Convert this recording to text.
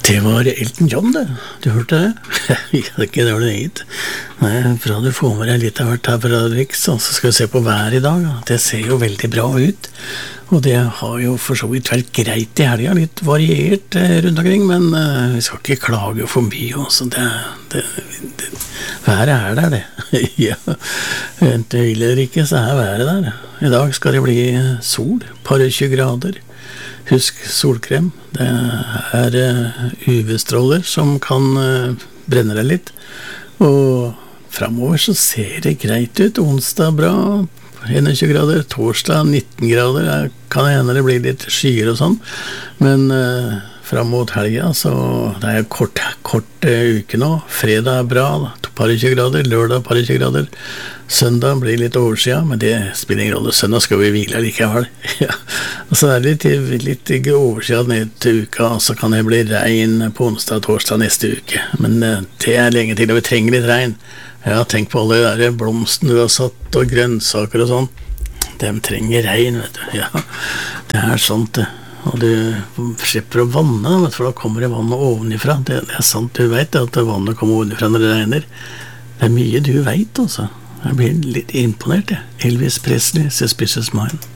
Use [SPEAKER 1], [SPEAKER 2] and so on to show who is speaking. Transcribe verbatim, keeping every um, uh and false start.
[SPEAKER 1] Det var Elton John, det. Du hørte det? Jeg hadde ikke det var det gitt. Nei, bra du får med deg litt av hvert her fra Riks, og så skal vi se på været i dag. Det ser jo veldig bra ut, og det har jo for så vidt vært greit i helga, litt variert eh, rundt omkring, men eh, vi skal ikke klage for mye også. Det, det, det, været er der, det. Ja, enten du vil eller ikke, så er været der. I dag skal det bli sol, par og tjue grader. Husk solkrem, det er U V-stråler som kan brenne deg litt, og fremover så ser det greit ut. Onsdag bra, tjueen grader, torsdag nitten grader, kan det hende det blir litt skyer og sånn, men uh, frem mot helga, så det er kort, kort uh, uke nå. Fredag er bra, par og tjue grader, lørdag par og tjue grader, søndag blir litt overskya, men det spiller ingen rolle. Søndag skal vi hvile likevel. Ja. Og så er det litt, litt overskya ned til uka, og så kan det bli regn på onsdag og torsdag neste uke. Men uh, det er lenge til, og vi trenger litt regn. Ja, tenk på alle de der blomstene du har satt, og grønnsaker og sånn. De trenger regn, vet du. Ja, det er sånt det. Og du slipper å vanne, vet du, for da kommer det vannet ovenifra. Det, det er sant, du vet at vannet kommer ovenifra når det regner. Det er mye du vet, altså. Jeg blir litt imponert, jeg. Elvis Presley, Suspicious Mind.